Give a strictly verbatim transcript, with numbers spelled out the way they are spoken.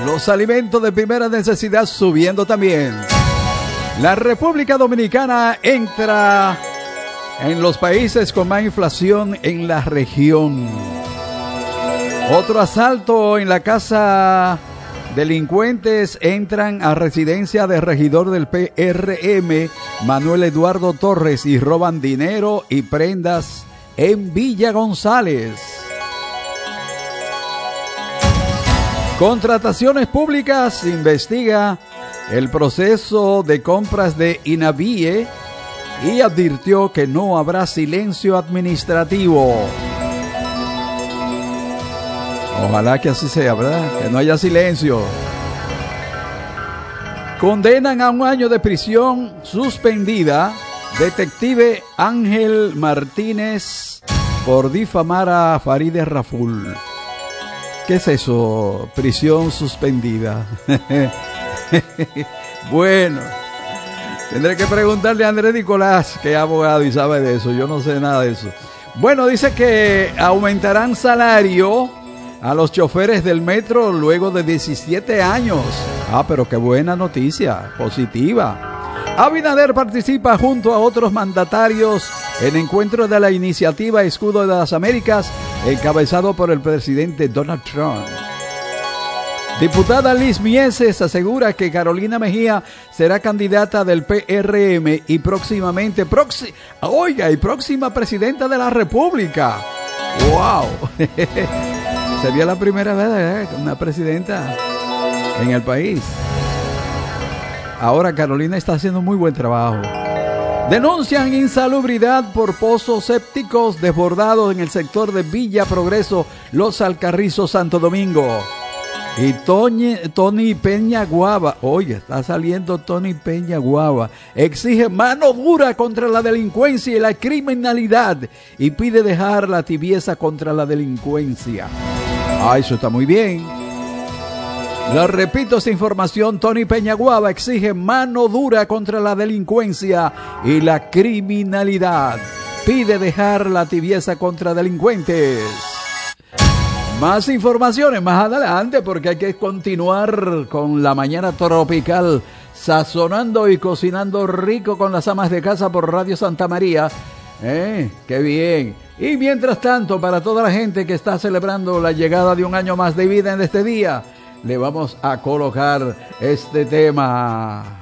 los alimentos de primera necesidad subiendo también. La República Dominicana entra en los países con más inflación en la región. Otro asalto en la casa. Delincuentes entran a residencia de regidor del P R M, Manuel Eduardo Torres, y roban dinero y prendas en Villa González. Contrataciones públicas investiga el proceso de compras de INAVIE y advirtió que no habrá silencio administrativo. Ojalá que así sea, ¿verdad? Que no haya silencio. Condenan a un año de prisión suspendida detective Ángel Martínez por difamar a Farideh Raful. ¿Qué es eso? Prisión suspendida. Bueno, tendré que preguntarle a Andrés Nicolás, que es abogado y sabe de eso. Yo no sé nada de eso. Bueno, dice que aumentarán salario a los choferes del metro luego de diecisiete años. Ah, pero qué buena noticia, positiva. Abinader participa junto a otros mandatarios en encuentro de la iniciativa Escudo de las Américas, encabezado por el presidente Donald Trump. Diputada Liz Mieses asegura que Carolina Mejía será candidata del P R M y próximamente, proxi, oiga, y próxima presidenta de la República. ¡Wow! Sería la primera vez, ¿eh? Una presidenta en el país. Ahora Carolina está haciendo muy buen trabajo. Denuncian insalubridad por pozos sépticos desbordados en el sector de Villa Progreso, Los Alcarrizos, Santo Domingo. Y Tony, Tony Peña Guava, oye, está saliendo Tony Peña Guava, exige mano dura contra la delincuencia y la criminalidad y pide dejar la tibieza contra la delincuencia. Ah, eso está muy bien. Lo repito, esta información, Tony Peña Guava exige mano dura contra la delincuencia y la criminalidad. Pide dejar la tibieza contra delincuentes. Más informaciones más adelante porque hay que continuar con la mañana tropical, sazonando y cocinando rico con las amas de casa por Radio Santa María. Eh, qué bien. Y mientras tanto, para toda la gente que está celebrando la llegada de un año más de vida en este día, le vamos a colocar este tema.